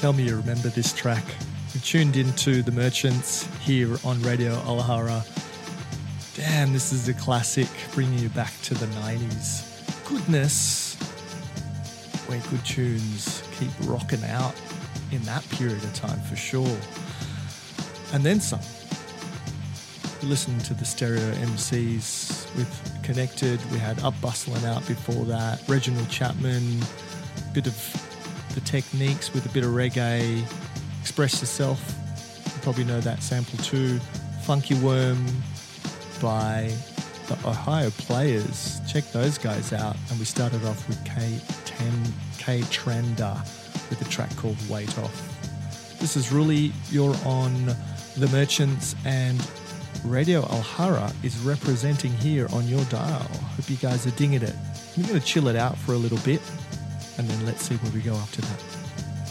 Tell me you remember this track. You tuned into The Merchants here on Radio Alhara. Damn, this is a classic, bringing you back to the 90s. Goodness, where good tunes keep rocking out in that period of time for sure. And then some. Listening to the Stereo MCs with Connected. We had Up Bustling Out before that. Reginald Chapman, bit of the Techniques with a bit of reggae. Express Yourself, you probably know that sample too. Funky Worm by the Ohio Players. Check those guys out. And we started off with K Trenda with a track called Weight Off. This is Ruli. You're on The Merchants, and Radio Alhara is representing here on your dial. Hope you guys are dinging it. I'm going to chill it out for a little bit, and then let's see where we go after that.